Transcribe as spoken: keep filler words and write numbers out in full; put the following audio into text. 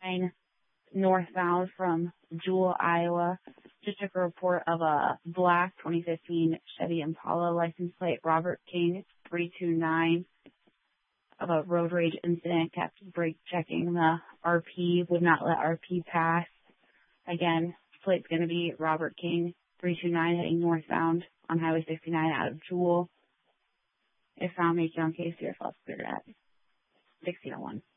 nine northbound from Jewell, Iowa. Just took a report of a black twenty fifteen Chevy Impala license plate Robert King three two nine of a road rage incident. Kept brake checking the R P, would not let R P pass. Again, plate's going to be Robert King three two nine heading northbound on Highway sixty-nine out of Jewell. If found, make your own case, your false clear at sixteen oh one.